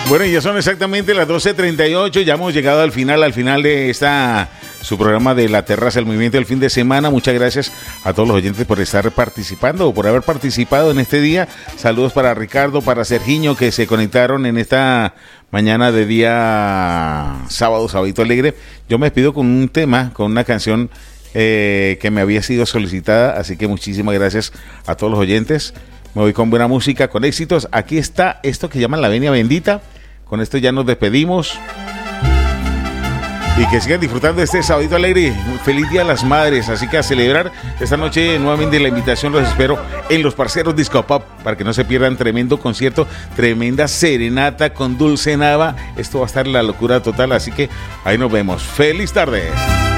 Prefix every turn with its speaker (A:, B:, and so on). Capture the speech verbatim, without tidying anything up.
A: Bueno, ya son exactamente las doce treinta y ocho, ya hemos llegado al final, al final de esta, su programa de La Terraza del Movimiento del fin de semana. Muchas gracias a todos los oyentes por estar participando o por haber participado en este día. Saludos para Ricardo, para Sergiño, que se conectaron en esta mañana de día sábado, Sabadito Alegre. Yo me despido con un tema, con una canción eh, que me había sido solicitada, así que muchísimas gracias a todos los oyentes. Me voy con buena música, con éxitos. Aquí está esto que llaman La Venia Bendita. Con esto ya nos despedimos. Y que sigan disfrutando este Sabadito Alegre. Un feliz Día a las Madres. Así que a celebrar esta noche nuevamente la invitación. Los espero en Los Parceros Disco Pop para que no se pierdan tremendo concierto, tremenda serenata con Dulce Nava. Esto va a estar la locura total. Así que ahí nos vemos. ¡Feliz tarde!